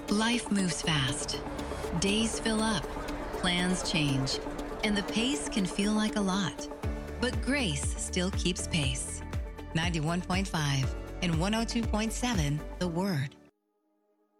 Life moves fast. Days fill up, plans change, and the pace can feel like a lot. But Grace still keeps pace. 91.5 and 102.7 The Word.